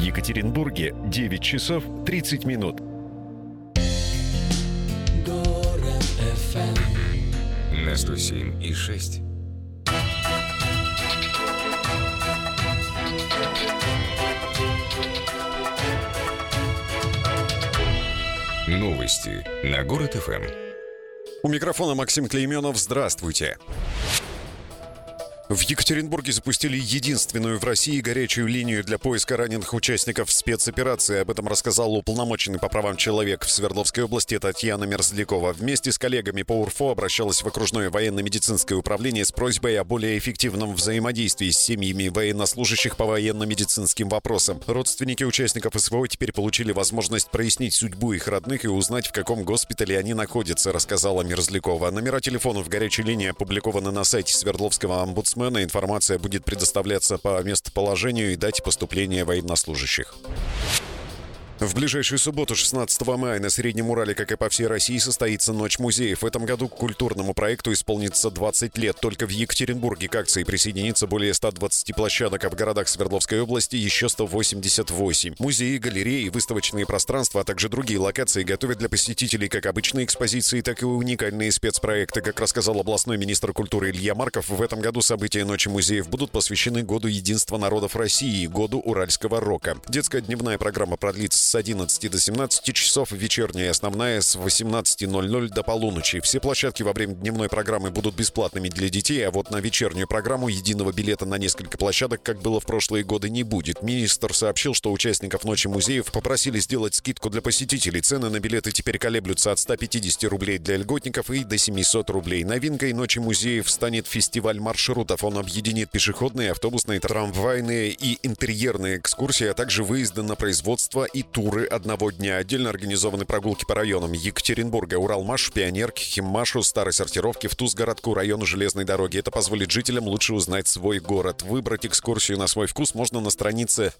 Екатеринбурге 9 часов 30 минут. Город FM на 107,6. Новости на Город ФМ. У микрофона Максим Клейменов. Здравствуйте. В Екатеринбурге запустили единственную в России горячую линию для поиска раненых участников спецоперации. Об этом рассказал уполномоченный по правам человека в Свердловской области Татьяна Мерзлякова. Вместе с коллегами по УРФО обращалась в окружное военно-медицинское управление с просьбой о более эффективном взаимодействии с семьями военнослужащих по военно-медицинским вопросам. Родственники участников СВО теперь получили возможность прояснить судьбу их родных и узнать, в каком госпитале они находятся, рассказала Мерзлякова. Номера телефонов горячей линии опубликованы на сайте Свердловского омбудсмена. Информация будет предоставляться по местоположению и дате поступления военнослужащих. В ближайшую субботу, 16 мая, на Среднем Урале, как и по всей России, состоится Ночь музеев. В этом году к культурному проекту исполнится 20 лет. Только в Екатеринбурге к акции присоединится более 120 площадок, а в городах Свердловской области еще 188. Музеи, галереи, выставочные пространства, а также другие локации готовят для посетителей как обычные экспозиции, так и уникальные спецпроекты. Как рассказал областной министр культуры Илья Марков, в этом году события Ночи музеев будут посвящены Году единства народов России, Году уральского рока. Детская дневная программа продлится с 11 до 17 часов, вечерняя основная с 18:00 до полуночи. Все площадки во время дневной программы будут бесплатными для детей, а вот на вечернюю программу единого билета на несколько площадок, как было в прошлые годы, не будет. Министр сообщил, что участников Ночи музеев попросили сделать скидку для посетителей. Цены на билеты теперь колеблются от 150 рублей для льготников и до 700 рублей. Новинкой Ночи музеев станет фестиваль маршрутов. Он объединит пешеходные, автобусные, трамвайные и интерьерные экскурсии, а также выезды на производство и туры одного дня. Отдельно организованы прогулки по районам Екатеринбурга, Уралмаш, Пионерки, Химмашу, Старой Сортировки, в Тузгородку, району железной дороги. Это позволит жителям лучше узнать свой город. Выбрать экскурсию на свой вкус можно на странице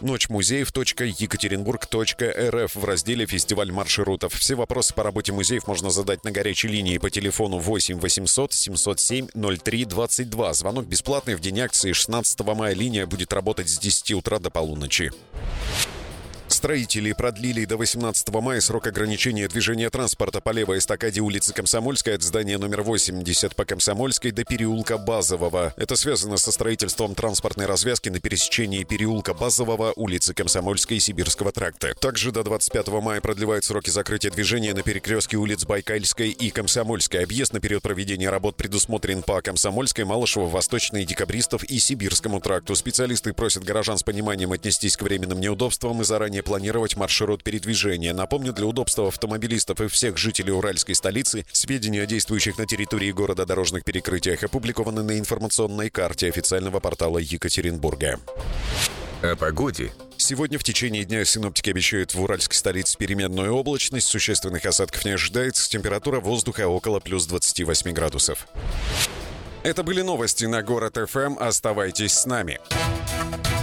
ночмузеев.екатеринбург.рф в разделе «Фестиваль маршрутов». Все вопросы по работе музеев можно задать на горячей линии по телефону 8 800 707 03 22. Звонок бесплатный. В день акции 16 мая линия будет работать с 10 утра до полуночи. Строители продлили до 18 мая срок ограничения движения транспорта по левой эстакаде улицы Комсомольской от здания номер 80 по Комсомольской до переулка Базового. Это связано со строительством транспортной развязки на пересечении переулка Базового, улицы Комсомольской и Сибирского тракта. Также до 25 мая продлевают сроки закрытия движения на перекрестке улиц Байкальской и Комсомольской. Объезд на период проведения работ предусмотрен по Комсомольской, Малышево, Восточной, Декабристов и Сибирскому тракту. Специалисты просят горожан с пониманием отнестись к временным неудобствам и заранее планировать маршрут передвижения. Напомню, для удобства автомобилистов и всех жителей уральской столицы сведения о действующих на территории города дорожных перекрытиях опубликованы на информационной карте официального портала Екатеринбурга. О погоде. Сегодня в течение дня синоптики обещают в уральской столице переменную облачность, существенных осадков не ожидается, температура воздуха около плюс 28 градусов. Это были новости на Город ФМ. Оставайтесь с нами.